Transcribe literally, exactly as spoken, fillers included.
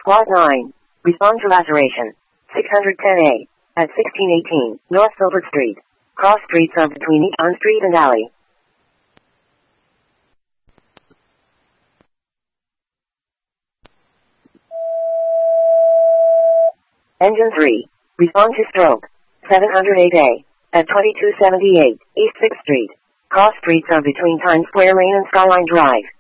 Lot nine. Respond to laceration. six hundred ten A. At sixteen eighteen, North Filbert Street. Cross streets are between Eaton Street and Alley. Engine three. Respond to stroke. seven hundred eight A. At twenty-two seventy-eight, East sixth Street. Cross streets are between Times Square Lane and Skyline Drive.